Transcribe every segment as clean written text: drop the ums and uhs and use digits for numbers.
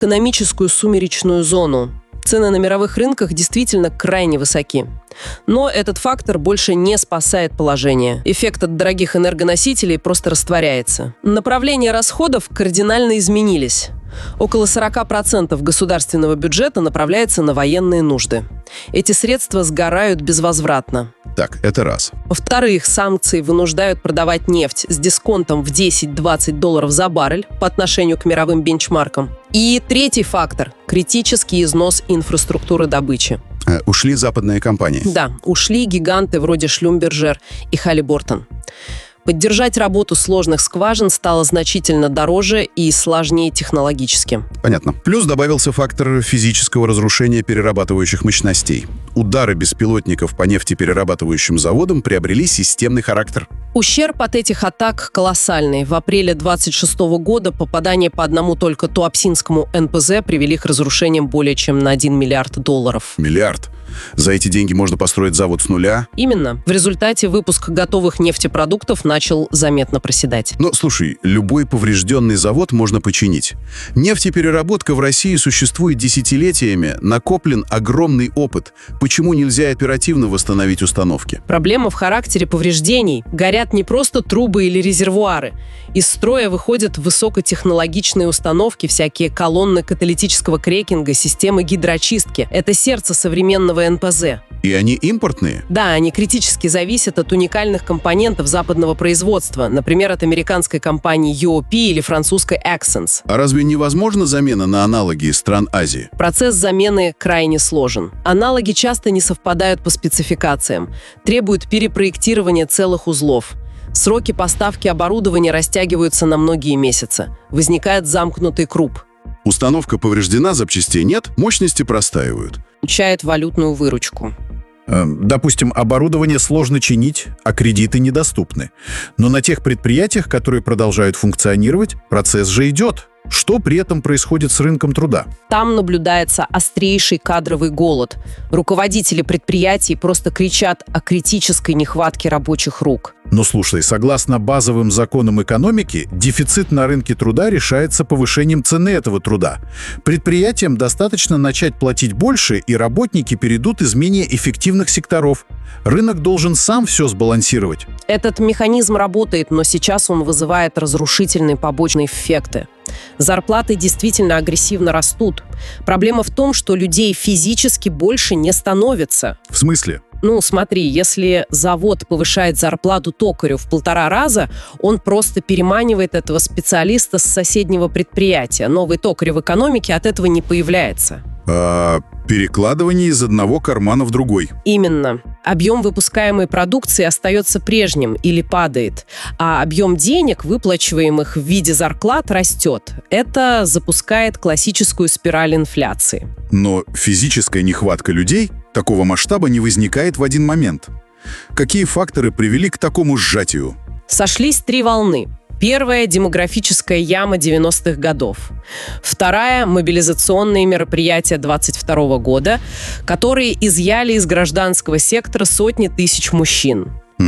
экономическую сумеречную зону. Цены на мировых рынках действительно крайне высоки. Но этот фактор больше не спасает положение. Эффект от дорогих энергоносителей просто растворяется. Направления расходов кардинально изменились. Около 40% государственного бюджета направляется на военные нужды. Эти средства сгорают безвозвратно. Так, это раз. Во-вторых, санкции вынуждают продавать нефть с дисконтом в $10-20 за баррель по отношению к мировым бенчмаркам. И третий фактор – критический износ инфраструктуры добычи. Ушли западные компании. Да, ушли гиганты вроде Шлюмберджер и Халлибортон. Поддержать работу сложных скважин стало значительно дороже и сложнее технологически. Понятно. Плюс добавился фактор физического разрушения перерабатывающих мощностей. Удары беспилотников по нефтеперерабатывающим заводам приобрели системный характер. Ущерб от этих атак колоссальный. В апреле 2026 года попадания по одному только Туапсинскому НПЗ привели к разрушениям более чем на $1 миллиард. Миллиард? За эти деньги можно построить завод с нуля? Именно. В результате выпуск готовых нефтепродуктов начал заметно проседать. Но, слушай, любой поврежденный завод можно починить. Нефтепереработка в России существует десятилетиями, накоплен огромный опыт. Почему нельзя оперативно восстановить установки? Проблема в характере повреждений. Горят не просто трубы или резервуары. Из строя выходят высокотехнологичные установки, всякие колонны каталитического крекинга, системы гидроочистки. Это сердце современного НПЗ. И они импортные? Да, они критически зависят от уникальных компонентов западного производства, например, от американской компании UOP или французской Axens. А разве невозможна замена на аналоги из стран Азии? Процесс замены крайне сложен. Аналоги часто не совпадают по спецификациям, требуют перепроектирования целых узлов. Сроки поставки оборудования растягиваются на многие месяцы. Возникает замкнутый круг. Установка повреждена, запчастей нет, мощности простаивают. Получает валютную выручку. Допустим, оборудование сложно чинить, а кредиты недоступны. Но на тех предприятиях, которые продолжают функционировать, процесс же идет. Что при этом происходит с рынком труда? Там наблюдается острейший кадровый голод. Руководители предприятий просто кричат о критической нехватке рабочих рук. Но слушай, согласно базовым законам экономики, дефицит на рынке труда решается повышением цены этого труда. Предприятиям достаточно начать платить больше, и работники перейдут из менее эффективных секторов. Рынок должен сам все сбалансировать. Этот механизм работает, но сейчас он вызывает разрушительные побочные эффекты. Зарплаты действительно агрессивно растут. Проблема в том, что людей физически больше не становится. В смысле? Смотри, если завод повышает зарплату токарю в 1,5 раза, он просто переманивает этого специалиста с соседнего предприятия. Новый токарь в экономике от этого не появляется. Перекладывание из одного кармана в другой. Именно. Объем выпускаемой продукции остается прежним или падает, а объем денег, выплачиваемых в виде зарплат, растет. Это запускает классическую спираль инфляции. Но физическая нехватка людей такого масштаба не возникает в один момент. Какие факторы привели к такому сжатию? Сошлись 3 волны. Первая – демографическая яма 90-х годов. Вторая – мобилизационные мероприятия 22 года, которые изъяли из гражданского сектора сотни тысяч мужчин.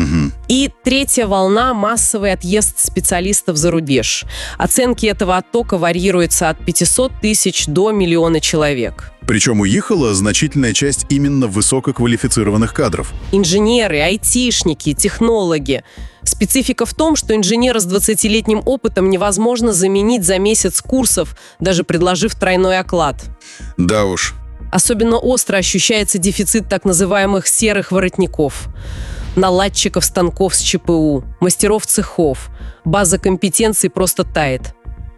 И третья волна – массовый отъезд специалистов за рубеж. Оценки этого оттока варьируются от 500 тысяч до 1 миллиона человек. Причем уехала значительная часть именно высококвалифицированных кадров. Инженеры, айтишники, технологи. Специфика в том, что инженера с 20-летним опытом невозможно заменить за месяц курсов, даже предложив тройной оклад. Да уж. Особенно остро ощущается дефицит так называемых серых воротников. Наладчиков станков с ЧПУ, мастеров цехов. База компетенций просто тает.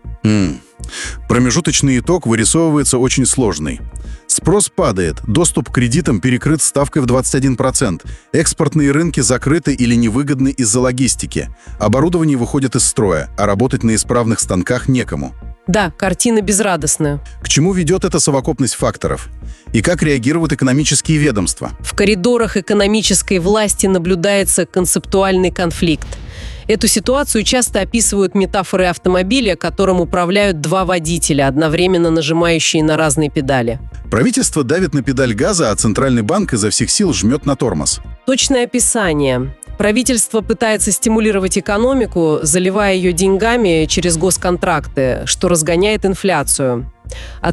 Промежуточный итог вырисовывается очень сложный. Спрос падает, доступ к кредитам перекрыт ставкой в 21%, экспортные рынки закрыты или невыгодны из-за логистики, оборудование выходит из строя, а работать на исправных станках некому. Да, картина безрадостная. К чему ведет эта совокупность факторов? И как реагируют экономические ведомства? В коридорах экономической власти наблюдается концептуальный конфликт. Эту ситуацию часто описывают метафорой автомобиля, которым управляют 2 водителя, одновременно нажимающие на разные педали. Правительство давит на педаль газа, а Центральный банк изо всех сил жмет на тормоз. Точное описание. Правительство пытается стимулировать экономику, заливая ее деньгами через госконтракты, что разгоняет инфляцию. А